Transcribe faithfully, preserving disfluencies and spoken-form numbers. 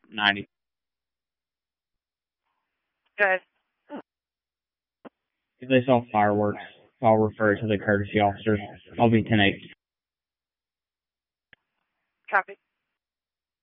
ninety. Good. If they saw fireworks, I'll refer it to the courtesy officers. I'll be ten eight. Copy.